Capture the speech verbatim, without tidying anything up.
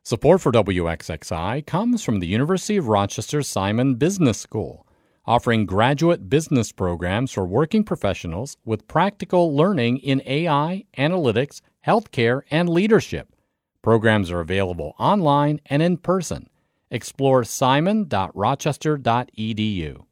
Support for W X X I comes from the University of Rochester Simon Business School, offering graduate business programs for working professionals with practical learning in A I, analytics, healthcare, and leadership. Programs are available online and in person. Explore simon dot rochester dot e d u.